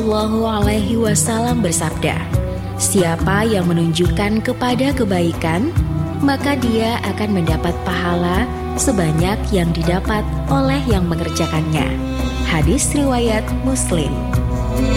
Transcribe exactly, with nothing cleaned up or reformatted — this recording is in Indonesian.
Shallallahu Alaihi Wasallam bersabda, siapa yang menunjukkan kepada kebaikan, maka dia akan mendapat pahala sebanyak yang didapat oleh yang mengerjakannya. Hadis riwayat Muslim.